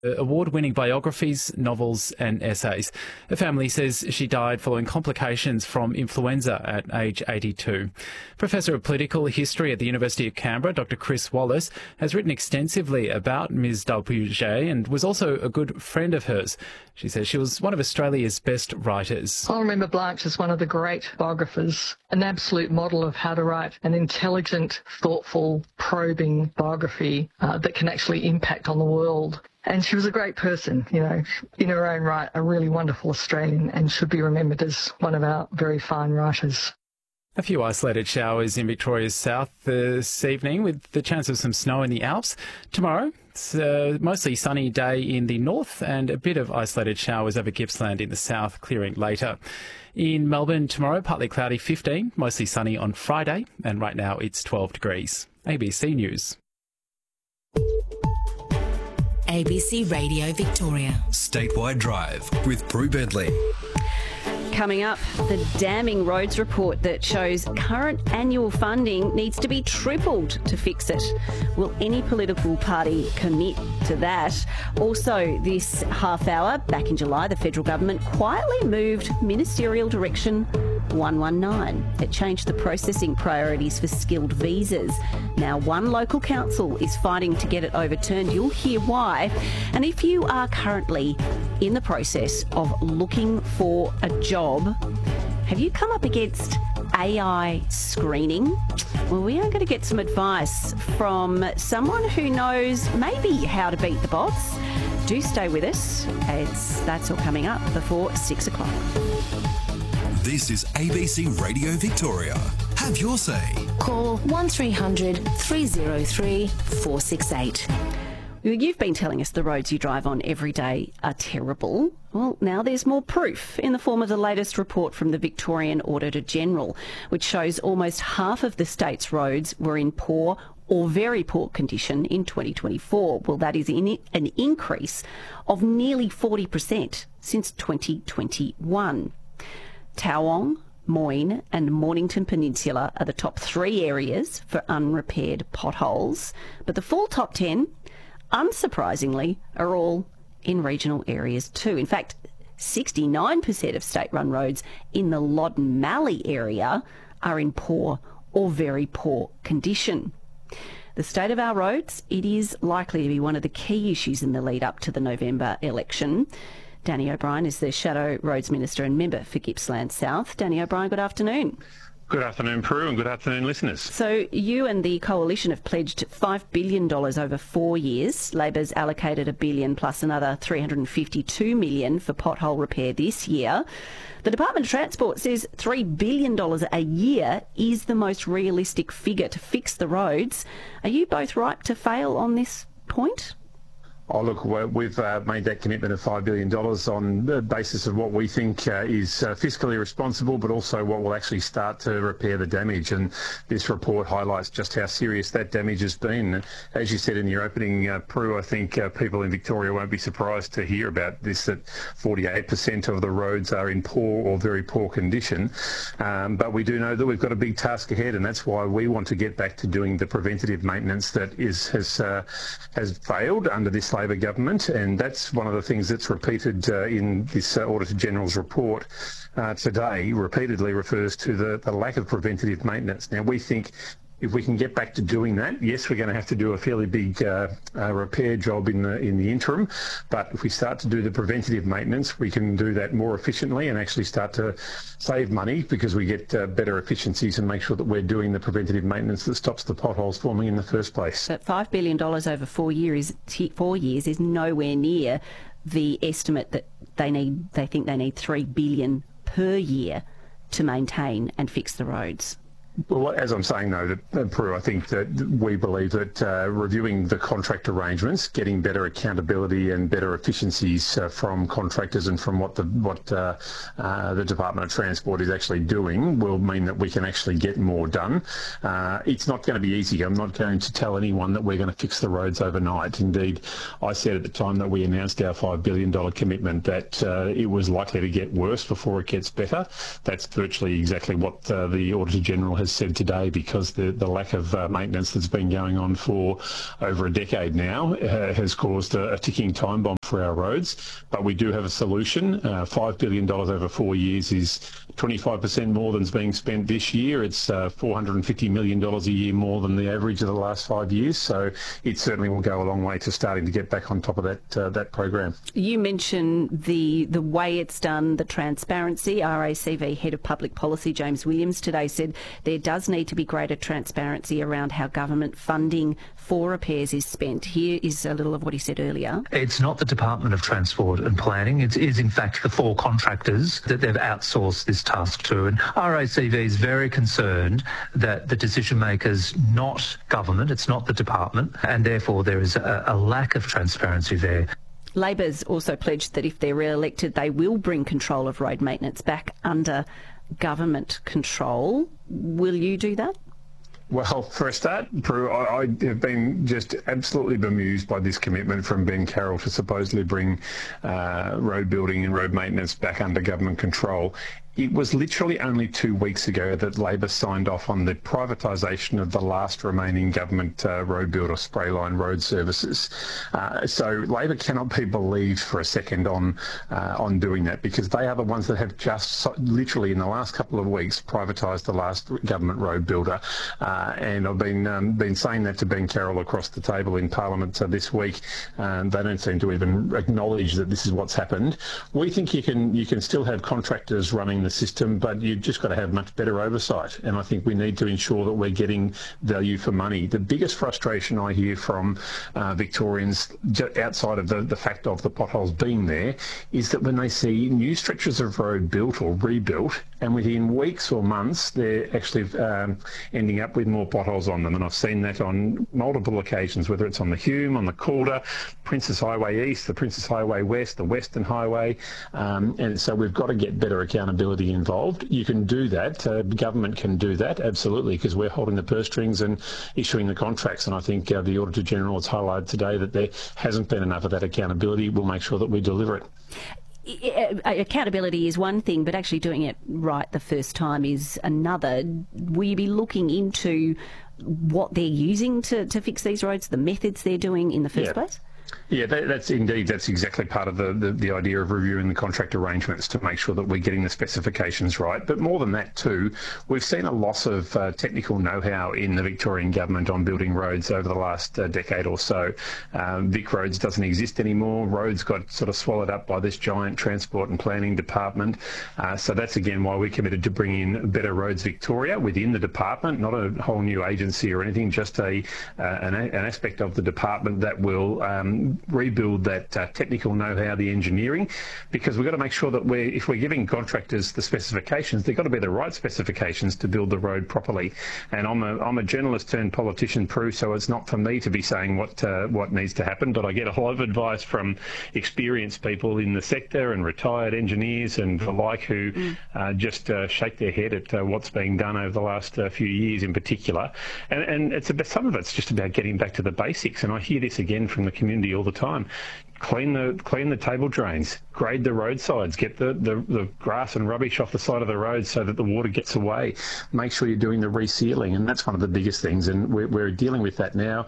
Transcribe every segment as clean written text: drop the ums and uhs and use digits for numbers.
award-winning biographies, novels and essays. Her family says she died following complications from influenza at age 82. Professor of Political History at the University of Canberra, Dr Chris Wallace, has written extensively about Ms Dalpuget and was also a good friend of hers. She says she was one of Australia's best writers. I remember Blanche as one of the great biographers, an absolute model of how to write an intelligent, thoughtful, probing biography that can actually impact on the world. And she was a great person, you know, in her own right, a really wonderful Australian, and should be remembered as one of our very fine writers. A few isolated showers in Victoria's south this evening with the chance of some snow in the Alps. Tomorrow, it's a mostly sunny day in the north and a bit of isolated showers over Gippsland in the south, clearing later. In Melbourne tomorrow, partly cloudy 15, mostly sunny on Friday, and right now it's 12 degrees. ABC News. ABC Radio Victoria. Statewide Drive with Prue Bentley. Coming up, the damning roads report that shows current annual funding needs to be tripled to fix it. Will any political party commit to that? Also, this half hour, back in July, the federal government quietly moved Ministerial Direction 119. It changed the processing priorities for skilled visas. Now, one local council is fighting to get it overturned. You'll hear why. And if you are currently in the process of looking for a job, have you come up against AI screening? Well, we are going to get some advice from someone who knows maybe how to beat the bots. Do stay with us. That's all coming up before 6 o'clock. This is ABC Radio Victoria. Have your say. Call 1300 303 468. You've been telling us the roads you drive on every day are terrible. Well, now there's more proof in the form of the latest report from the Victorian Auditor General, which shows almost half of the state's roads were in poor or very poor condition in 2024. Well, that is an increase of nearly 40% since 2021. Towong, Moyne and Mornington Peninsula are the top three areas for unrepaired potholes, but the full top 10, unsurprisingly, are all in regional areas too. In fact, 69% of state-run roads in the Loddon Mallee area are in poor or very poor condition. The state of our roads, it is likely to be one of the key issues in the lead up to the November election. Danny O'Brien is the Shadow Roads Minister and member for Gippsland South. Danny O'Brien, good afternoon. Good afternoon, Prue, and good afternoon, listeners. So you and the Coalition have pledged $5 billion over 4 years. Labor's allocated $1 billion plus another $352 million for pothole repair this year. The Department of Transport says $3 billion a year is the most realistic figure to fix the roads. Are you both ripe to fail on this point? Oh, look, we've made that commitment of $5 billion on the basis of what we think is fiscally responsible, but also what will actually start to repair the damage. And this report highlights just how serious that damage has been. As you said in your opening, Prue, I think people in Victoria won't be surprised to hear about this, that 48% of the roads are in poor or very poor condition. But we do know that we've got a big task ahead, and that's why we want to get back to doing the preventative maintenance that has failed under this Labor government, and that's one of the things that's repeated in this Auditor General's report today, repeatedly refers to the lack of preventative maintenance. Now, we think if we can get back to doing that, yes, we're going to have to do a fairly big repair job in the interim, but if we start to do the preventative maintenance, we can do that more efficiently and actually start to save money because we get better efficiencies and make sure that we're doing the preventative maintenance that stops the potholes forming in the first place. But $5 billion over 4 years is nowhere near the estimate that they think they need $3 billion per year to maintain and fix the roads. Well, as I'm saying, though, Prue, I think that we believe that reviewing the contract arrangements, getting better accountability and better efficiencies from contractors and from what the Department of Transport is actually doing will mean that we can actually get more done. It's not going to be easy. I'm not going to tell anyone that we're going to fix the roads overnight. Indeed, I said at the time that we announced our $5 billion commitment that it was likely to get worse before it gets better. That's virtually exactly what the Auditor General has was said today, because the lack of maintenance that's been going on for over a decade now has caused a ticking time bomb for our roads. But we do have a solution. $5 billion over 4 years is 25% more than's being spent this year. It's $450 million a year more than the average of the last 5 years. So it certainly will go a long way to starting to get back on top of that program. You mentioned the way it's done, the transparency. RACV Head of Public Policy James Williams today said there does need to be greater transparency around how government funding for repairs is spent. Here is a little of what he said earlier. It's not the Department of Transport and Planning. It is in fact the 4 contractors that they've outsourced this task to. And RACV is very concerned that the decision makers, not government, it's not the department, and therefore there is a lack of transparency there. Labor's also pledged that if they're re-elected, they will bring control of road maintenance back under government control. Will you do that? Well, for a start, Prue, I have been just absolutely bemused by this commitment from Ben Carroll to supposedly bring road building and road maintenance back under government control. It was literally only 2 weeks ago that Labor signed off on the privatisation of the last remaining government road builder, Sprayline Road Services. So Labor cannot be believed for a second on doing that, because they are the ones that have just literally in the last couple of weeks privatised the last government road builder. And I've been saying that to Ben Carroll across the table in Parliament this week. They don't seem to even acknowledge that this is what's happened. We think you can still have contractors running the system, but you've just got to have much better oversight. And I think we need to ensure that we're getting value for money. The biggest frustration I hear from Victorians, outside of the fact of the potholes being there, is that when they see new stretches of road built or rebuilt, and within weeks or months they're actually ending up with more potholes on them. And I've seen that on multiple occasions, whether it's on the Hume, on the Calder, Princess Highway East, the Princess Highway West, the Western Highway. And so we've got to get better accountability involved. You can do that. Government can do that, absolutely, because we're holding the purse strings and issuing the contracts. And I think the Auditor General has highlighted today that there hasn't been enough of that accountability. We'll make sure that we deliver it. Accountability is one thing, but actually doing it right the first time is another. Will you be looking into what they're using to fix these roads, the methods they're doing in the first place? Yeah, that's exactly part of the idea of reviewing the contract arrangements to make sure that we're getting the specifications right. But more than that too, we've seen a loss of technical know-how in the Victorian government on building roads over the last decade or so. Vic Roads doesn't exist anymore. Roads got sort of swallowed up by this giant transport and planning department. So that's again why we're committed to bring in Better Roads Victoria within the department, not a whole new agency or anything, just an aspect of the department that will rebuild that technical know-how, the engineering, because we've got to make sure that if we're giving contractors the specifications, they've got to be the right specifications to build the road properly. And I'm a journalist turned politician, Prue, so it's not for me to be saying what needs to happen, but I get a lot of advice from experienced people in the sector and retired engineers and the like who just shake their head at what's being done over the last few years in particular. And some of it's just about getting back to the basics. And I hear this again from the community all the time. Clean the table drains, grade the roadsides, get the grass and rubbish off the side of the road so that the water gets away. Make sure you're doing the resealing, and that's one of the biggest things, and we're dealing with that now.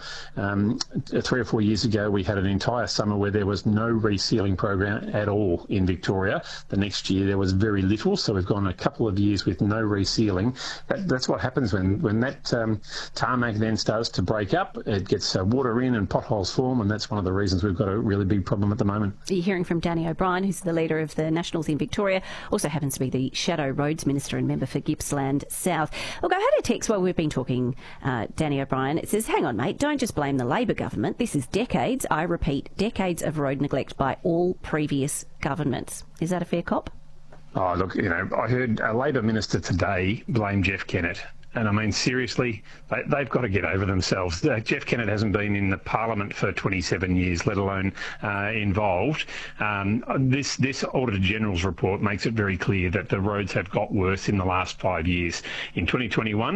3 or 4 years ago, we had an entire summer where there was no resealing program at all in Victoria. The next year there was very little, so we've gone a couple of years with no resealing. That's what happens when that tarmac then starts to break up. It gets water in and potholes form, and that's one of the reasons we've got a really big problem at the moment. You're hearing from Danny O'Brien, who's the leader of the Nationals in Victoria, also happens to be the Shadow Roads Minister and member for Gippsland South. Look, I had a text while we've been talking, Danny O'Brien. It says, hang on, mate, don't just blame the Labor government. This is decades, I repeat, decades of road neglect by all previous governments. Is that a fair cop? Oh, look, I heard a Labor minister today blame Jeff Kennett. And I mean, seriously, they've got to get over themselves. Jeff Kennett hasn't been in the Parliament for 27 years, let alone involved. This Auditor General's report makes it very clear that the roads have got worse in the last 5 years. In 2021,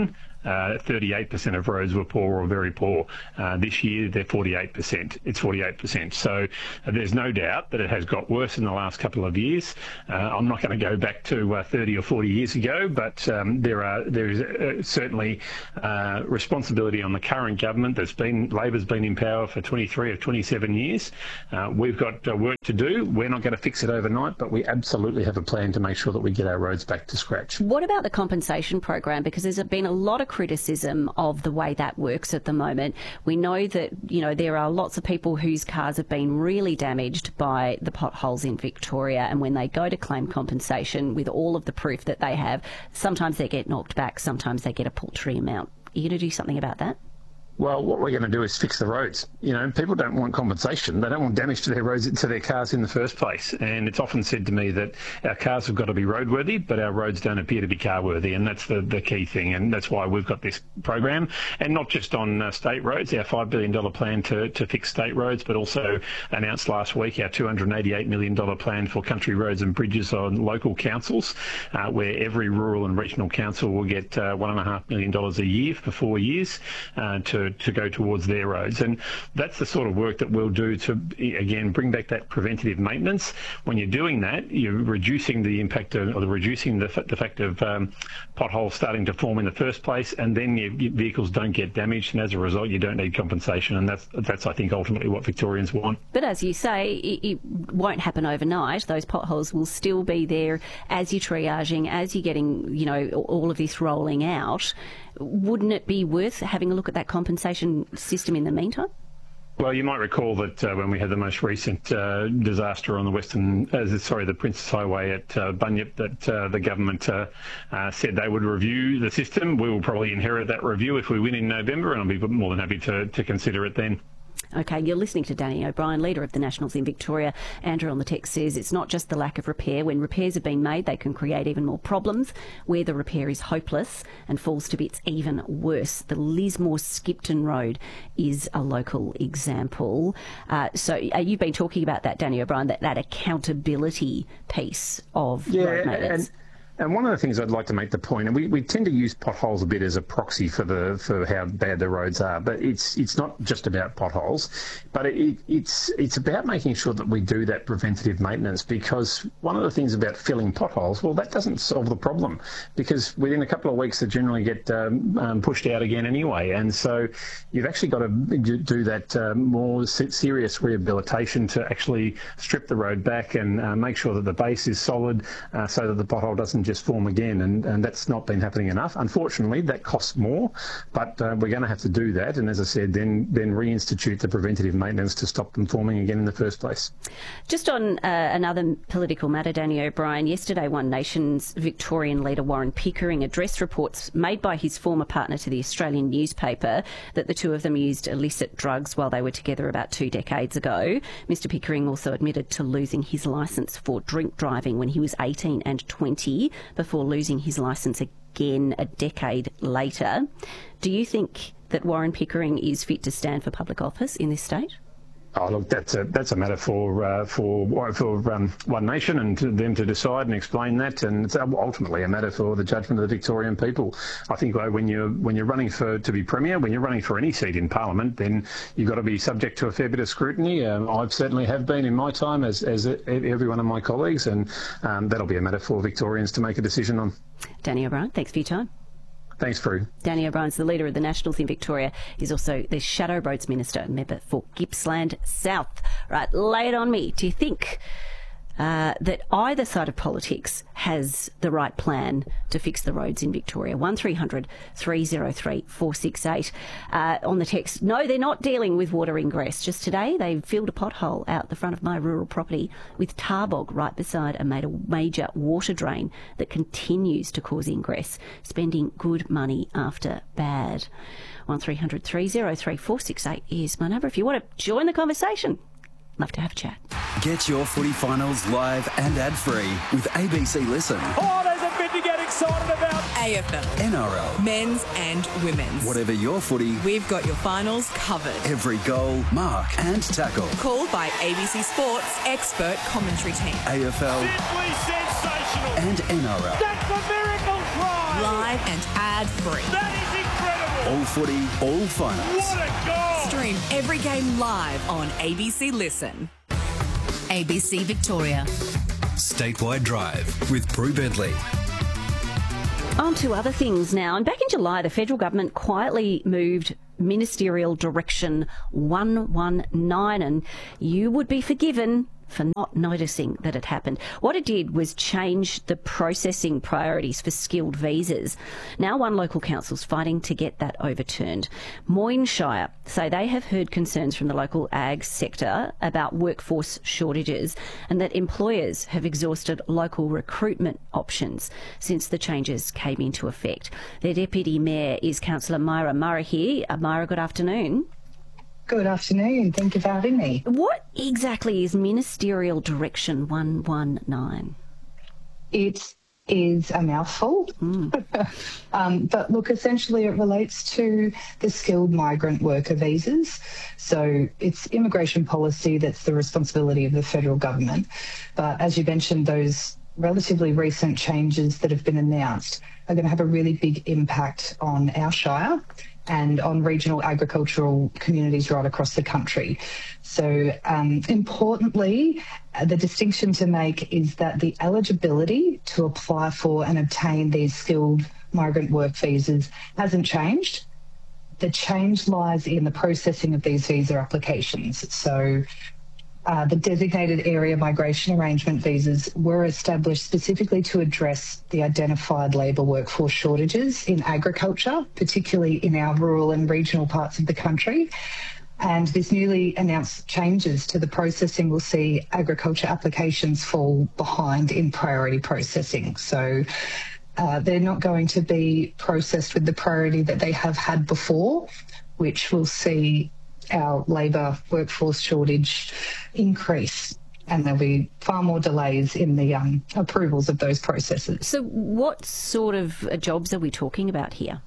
38% of roads were poor or very poor. This year, they're 48%. It's 48%. So there's no doubt that it has got worse in the last couple of years. I'm not going to go back to 30 or 40 years ago, but there is certainly responsibility on the current government. Labor's been in power for 23 or 27 years. We've got work to do. We're not going to fix it overnight, but we absolutely have a plan to make sure that we get our roads back to scratch. What about the compensation program? Because there's been a lot of criticism of the way that works at the moment. We know that, there are lots of people whose cars have been really damaged by the potholes in Victoria, and when they go to claim compensation with all of the proof that they have, sometimes they get knocked back, sometimes they get a paltry amount. Are you going to do something about that? Well, what we're going to do is fix the roads. People don't want compensation. They don't want damage to their roads, to their cars in the first place. And it's often said to me that our cars have got to be roadworthy, but our roads don't appear to be car-worthy. And that's the key thing. And that's why we've got this program. And not just on state roads, our $5 billion plan to fix state roads, but also announced last week our $288 million plan for country roads and bridges on local councils, where every rural and regional council will get $1.5 million a year for 4 years to go towards their roads. And that's the sort of work that we'll do to, again, bring back that preventative maintenance. When you're doing that, you're reducing the impact reducing the fact of potholes starting to form in the first place, and then your vehicles don't get damaged, and as a result, you don't need compensation. And that's I think, ultimately what Victorians want. But as you say, it won't happen overnight. Those potholes will still be there as you're triaging, as you're getting, all of this rolling out. Wouldn't it be worth having a look at that compensation system in the meantime? Well, you might recall that when we had the most recent disaster on the Princess Highway at Bunyip, that the government said they would review the system. We will probably inherit that review if we win in November, and I'll be more than happy to consider it then. OK, you're listening to Danny O'Brien, leader of the Nationals in Victoria. Andrew on the text says it's not just the lack of repair. When repairs have been made, they can create even more problems. Where the repair is hopeless and falls to bits, even worse. The Lismore-Skipton Road is a local example. So you've been talking about that, Danny O'Brien, that accountability piece of road maintenance. And one of the things I'd like to make the point, and we tend to use potholes a bit as a proxy for how bad the roads are, but it's not just about potholes, but it's about making sure that we do that preventative maintenance, because one of the things about filling potholes, well, that doesn't solve the problem, because within a couple of weeks they generally get pushed out again anyway. And so you've actually got to do that more serious rehabilitation to actually strip the road back and make sure that the base is solid so that the pothole doesn't just form again, and that's not been happening enough. Unfortunately, that costs more, but we're going to have to do that, and as I said, then reinstitute the preventative maintenance to stop them forming again in the first place. Just on another political matter, Danny O'Brien, yesterday One Nation's Victorian leader Warren Pickering addressed reports made by his former partner to the Australian newspaper that the two of them used illicit drugs while they were together about 2 decades ago. Mr Pickering also admitted to losing his licence for drink driving when he was 18 and 20, before losing his licence again a decade later. Do you think that Warren Pickering is fit to stand for public office in this state? Oh, look, that's a matter for One Nation and them to decide and explain that, and it's ultimately a matter for the judgment of the Victorian people. I think when you're running to be Premier, when you're running for any seat in Parliament, then you've got to be subject to a fair bit of scrutiny. I've certainly have been in my time, as every one of my colleagues, and that'll be a matter for Victorians to make a decision on. Danny O'Brien, thanks for your time. Thanks, Prue. Danny O'Brien's the leader of the Nationals in Victoria. He's also the Shadow Roads Minister and member for Gippsland South. Right, lay it on me. Do you think that either side of politics has the right plan to fix the roads in Victoria? 1300 303 468. On the text, no, they're not dealing with water ingress. Just today, they filled a pothole out the front of my rural property with tar bog right beside a major water drain that continues to cause ingress, spending good money after bad. 1300 303 468 is my number if you want to join the conversation. Love to have a chat. Get your footy finals live and ad-free with ABC Listen. Oh, there's a bit to get excited about. AFL. NRL. Men's and women's. Whatever your footy, we've got your finals covered. Every goal, mark and tackle. Called by ABC Sports expert commentary team. AFL. Simply sensational. And NRL. That's a miracle try. Live and ad-free. That is incredible. All footy, all finals. What a goal! Stream every game live on ABC Listen. ABC Victoria. Statewide Drive with Prue Bentley. On to other things now. And back in July, the federal government quietly moved Ministerial Direction 119, and you would be forgiven for not noticing that it happened. What it did was change the processing priorities for skilled visas. Now one local council's fighting to get that overturned. Moyne Shire say they have heard concerns from the local ag sector about workforce shortages and that employers have exhausted local recruitment options since the changes came into effect. Their Deputy Mayor is Councillor Myra Murray. Myra, good afternoon. Good afternoon. Thank you for having me. What exactly is Ministerial Direction 119? It is a mouthful. But look, essentially it relates to the skilled migrant worker visas. So it's immigration policy that's the responsibility of the federal government. But as you mentioned, those relatively recent changes that have been announced are going to have a really big impact on our shire and on regional agricultural communities right across the country. So importantly, the distinction to make is that the eligibility to apply for and obtain these skilled migrant work visas hasn't changed. The change lies in the processing of these visa applications. So the designated area migration arrangement visas were established specifically to address the identified labour workforce shortages in agriculture, particularly in our rural and regional parts of the country. And this newly announced changes to the processing will see agriculture applications fall behind in priority processing. So they're not going to be processed with the priority that they have had before, which will see our labour workforce shortage increase, and there'll be far more delays in the approvals of those processes. So what sort of jobs are we talking about here?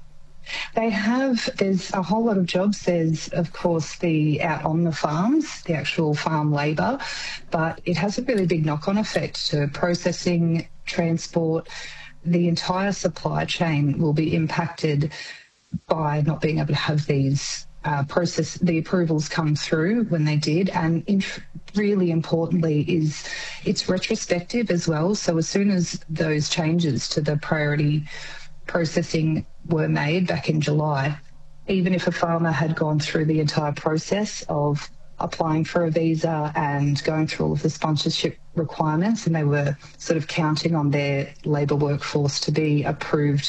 There's a whole lot of jobs. There's, of course, the out on the farms, the actual farm labour, but it has a really big knock-on effect to processing, transport. The entire supply chain will be impacted by not being able to have these the approvals come through when they did, and really importantly is it's retrospective as well. So as soon as those changes to the priority processing were made back in July, even if a farmer had gone through the entire process of applying for a visa and going through all of the sponsorship requirements, and they were sort of counting on their labour workforce to be approved,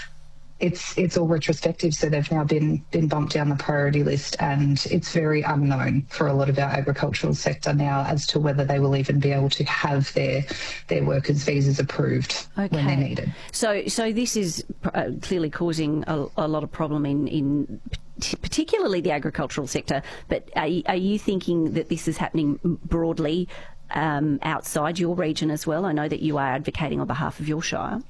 it's all retrospective, so they've now been bumped down the priority list, and it's very unknown for a lot of our agricultural sector now as to whether they will even be able to have their workers' visas approved when they're needed. So this is clearly causing a lot of problem in particularly the agricultural sector, but are you thinking that this is happening broadly outside your region as well? I know that you are advocating on behalf of your shire.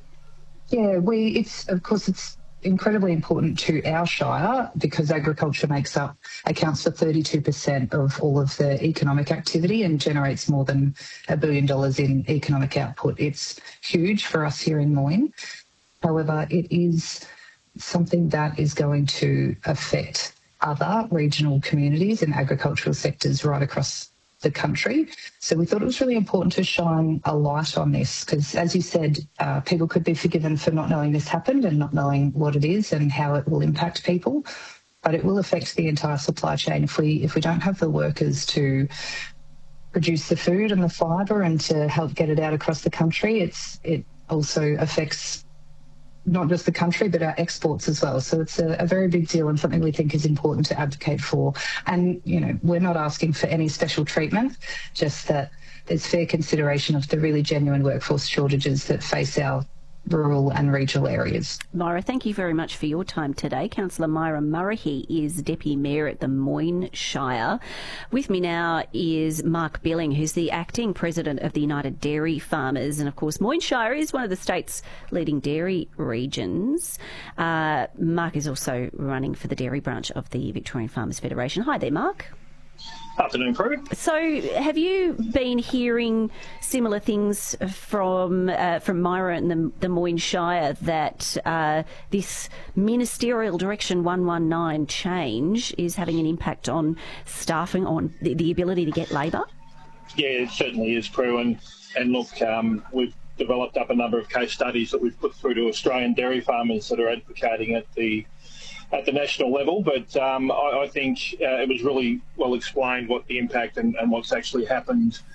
Yeah, it's incredibly important to our shire because agriculture accounts for 32% of all of the economic activity and generates more than $1 billion in economic output. It's huge for us here in Moyne. However, it is something that is going to affect other regional communities and agricultural sectors right across the country. So we thought it was really important to shine a light on this because, as you said, people could be forgiven for not knowing this happened and not knowing what it is and how it will impact people, but it will affect the entire supply chain if we don't have the workers to produce the food and the fibre and to help get it out across the country. It also affects not just the country, but our exports as well. So it's a very big deal and something we think is important to advocate for. And, we're not asking for any special treatment, just that there's fair consideration of the really genuine workforce shortages that face our rural and regional areas. Myra, thank you very much for your time today. Councillor Myra Murray is Deputy Mayor at the Moyne Shire. With me now is Mark Billing, who's the Acting President of the United Dairy Farmers. And of course, Moyne Shire is one of the state's leading dairy regions. Mark is also running for the dairy branch of the Victorian Farmers Federation. Hi there, Mark. Afternoon, Prue. So, have you been hearing similar things from Myra and the Moyne Shire that this Ministerial Direction 119 change is having an impact on staffing, on the ability to get labour? Yeah, it certainly is, Prue. And look, we've developed up a number of case studies that we've put through to Australian dairy farmers that are advocating at the national level, but I think it was really well explained what the impact and what's actually happened